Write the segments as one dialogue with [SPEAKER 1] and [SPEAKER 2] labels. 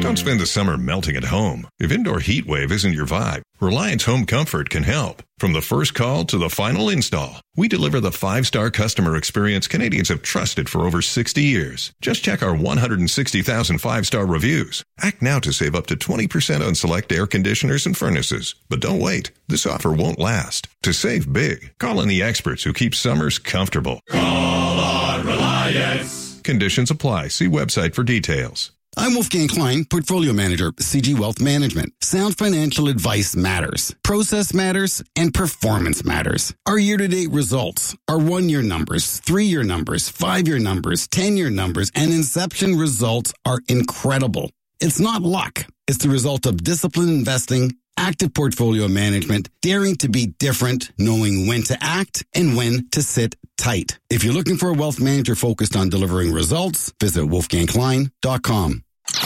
[SPEAKER 1] Don't spend the summer melting at home. If indoor heat wave isn't your vibe, Reliance Home Comfort can help. From the first call to the final install, we deliver the 5-star customer experience Canadians have trusted for over 60 years. Just check our 160,000 5-star reviews. Act now to save up to 20% on select air conditioners and furnaces. But don't wait. This offer won't last. To save big, call on the experts who keep summers comfortable.
[SPEAKER 2] Call on Reliance.
[SPEAKER 1] Conditions apply. See website for details.
[SPEAKER 3] I'm Wolfgang Klein, Portfolio Manager, CG Wealth Management. Sound financial advice matters. Process matters, and performance matters. Our year-to-date results, our 1-year numbers, 3-year numbers, 5-year numbers, 10-year numbers, and inception results are incredible. It's not luck. It's the result of disciplined investing, active portfolio management, daring to be different, knowing when to act and when to sit tight. If you're looking for a wealth manager focused on delivering results, visit wolfgangklein.com.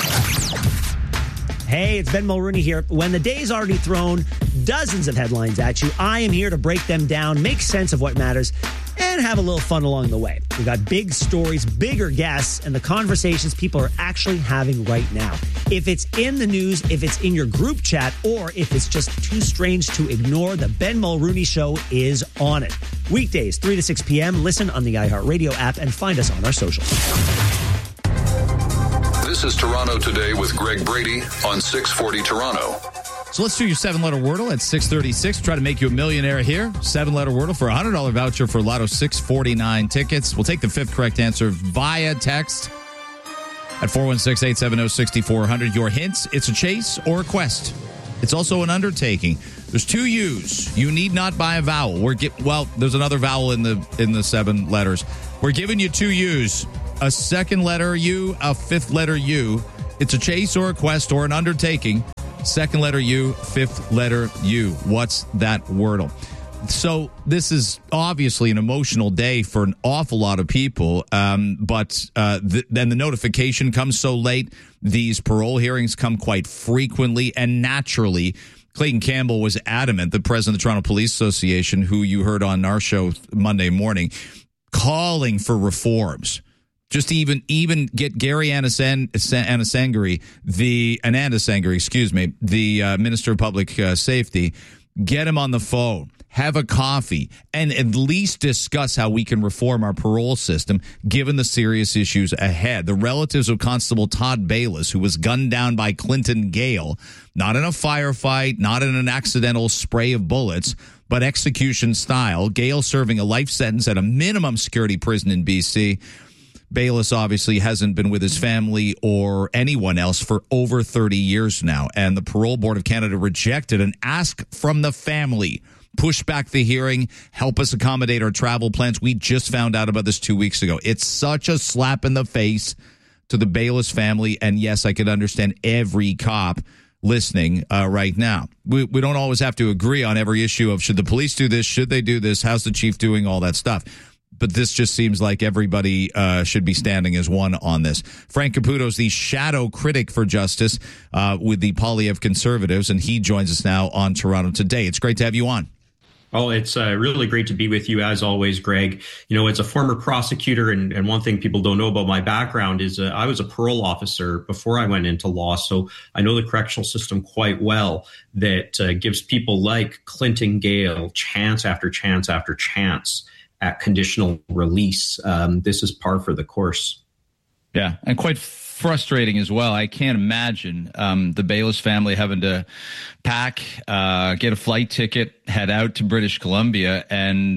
[SPEAKER 4] Hey, it's Ben Mulrooney here. When the day's already thrown dozens of headlines at you, I am here to break them down, make sense of what matters, and have a little fun along the way. We've got big stories, bigger guests, and the conversations people are actually having right now. If it's in the news, if it's in your group chat, or if it's just too strange to ignore, the Ben Mulrooney Show is on it. Weekdays, 3 to 6 p.m. Listen on the iHeartRadio app and find us on our socials.
[SPEAKER 5] This is Toronto Today with Greg Brady on 640 Toronto.
[SPEAKER 6] So let's do your 7-letter Wordle at 636. Try to make you a millionaire here. 7-letter Wordle for a $100 voucher for Lotto 649 tickets. We'll take the 5th correct answer via text at 416-870-6400. Your hints, it's a chase or a quest. It's also an undertaking. There's 2 U's. You need not buy a vowel. There's another vowel in the 7 letters. We're giving you 2 U's. A 2nd letter U, a 5th letter U. It's a chase or a quest or an undertaking. 2nd letter U, 5th letter U. What's that Wordle? So this is obviously an emotional day for an awful lot of people, but then the notification comes so late. These parole hearings come quite frequently, and naturally, Clayton Campbell was adamant, the president of the Toronto Police Association, who you heard on our show Monday morning, calling for reforms. Just even get Gary Anasangari, the Minister of Public Safety, get him on the phone, have a coffee, and at least discuss how we can reform our parole system given the serious issues ahead. The relatives of Constable Todd Bayless, who was gunned down by Clinton Gale, not in a firefight, not in an accidental spray of bullets, but execution style. Gale serving a life sentence at a minimum security prison in BC. Bayless obviously hasn't been with his family or anyone else for over 30 years now, and the Parole Board of Canada rejected an ask from the family. Push back the hearing, help us accommodate our travel plans. We just found out about this 2 weeks ago. It's such a slap in the face to the Bayless family, and yes, I could understand every cop listening right now. We don't always have to agree on every issue of should the police do this, should they do this, how's the chief doing, all that stuff. But this just seems like everybody should be standing as one on this. Frank Caputo is the shadow critic for justice with the Poilievre Conservatives, and he joins us now on Toronto Today. It's great to have you on.
[SPEAKER 7] Oh, it's really great to be with you, as always, Greg. You know, as a former prosecutor, and one thing people don't know about my background is I was a parole officer before I went into law, so I know the correctional system quite well, that gives people like Clinton Gale chance after chance after chance at conditional release. This is par for the course.
[SPEAKER 6] Yeah, and quite frustrating as well. I can't imagine the Bayless family having to pack, get a flight ticket, head out to British Columbia, and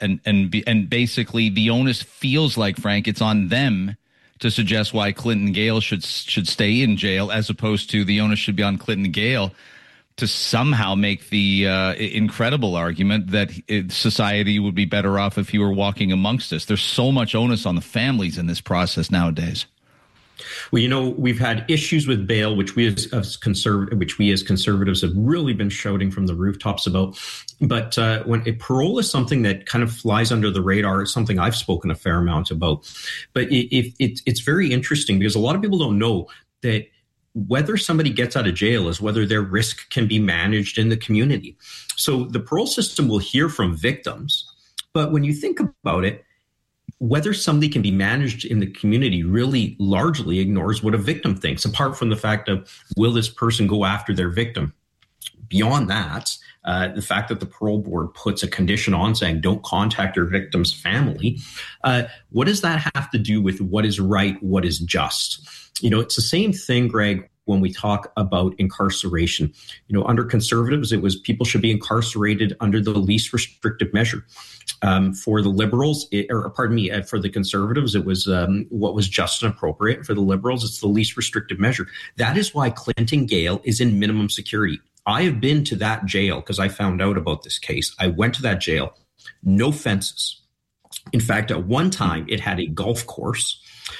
[SPEAKER 6] basically the onus feels like, Frank, it's on them to suggest why Clinton Gale should stay in jail, as opposed to the onus should be on Clinton Gale to somehow make the incredible argument that society would be better off if he were walking amongst us. There's so much onus on the families in this process nowadays.
[SPEAKER 7] Well, you know, we've had issues with bail, which we as conservatives have really been shouting from the rooftops about. But when parole is something that kind of flies under the radar, it's something I've spoken a fair amount about. But it's very interesting because a lot of people don't know that whether somebody gets out of jail is whether their risk can be managed in the community. So the parole system will hear from victims. But when you think about it, whether somebody can be managed in the community really largely ignores what a victim thinks, apart from the fact of, will this person go after their victim? Beyond that, the fact that the parole board puts a condition on saying don't contact your victim's family, what does that have to do with what is right, what is just? It's the same thing, Greg, when we talk about incarceration. Under conservatives, it was people should be incarcerated under the least restrictive measure. For the Liberals, for the Conservatives, it was what was just and appropriate. For the Liberals, it's the least restrictive measure. That is why Clinton Gale is in minimum security. I have been to that jail because I found out about this case. I went to that jail, no fences. In fact, at one time, it had a golf course.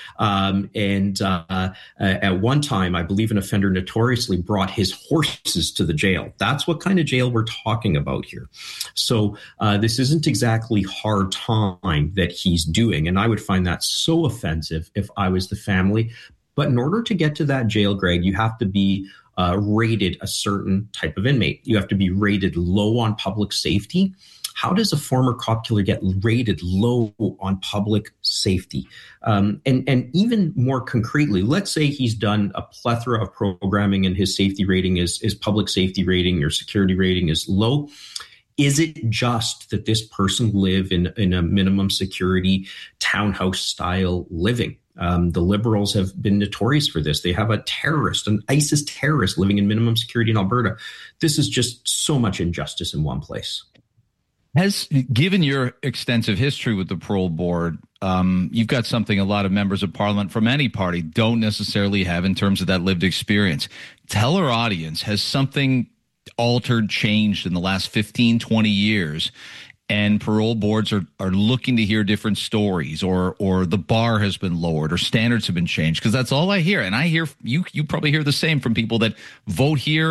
[SPEAKER 7] At one time, I believe an offender notoriously brought his horses to the jail. That's what kind of jail we're talking about here. So this isn't exactly hard time that he's doing. And I would find that so offensive if I was the family. But in order to get to that jail, Greg, you have to be rated a certain type of inmate. You have to be rated low on public safety. How does a former cop killer get rated low on public safety? And even more concretely, let's say he's done a plethora of programming and his safety rating is public safety rating or security rating is low. Is it just that this person live in a minimum security townhouse style living? The Liberals have been notorious for this. They have an ISIS terrorist living in minimum security in Alberta. This is just so much injustice in one place.
[SPEAKER 6] Given your extensive history with the parole board, you've got something a lot of members of parliament from any party don't necessarily have in terms of that lived experience. Tell our audience, has something altered, changed in the last 15, 20 years, and parole boards are looking to hear different stories, or the bar has been lowered or standards have been changed? Because that's all I hear. And I hear you probably hear the same from people that vote here